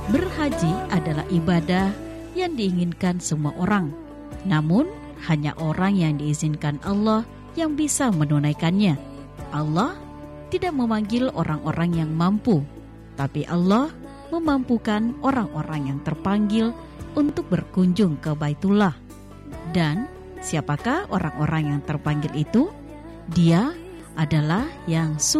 Berhaji adalah ibadah yang diinginkan semua orang. Namun, hanya orang yang diizinkan Allah yang bisa menunaikannya. Allah tidak memanggil orang-orang yang mampu, tapi Allah memampukan orang-orang yang terpanggil untuk berkunjung ke Baitullah. Dan siapakah orang-orang yang terpanggil itu? Dia adalah yang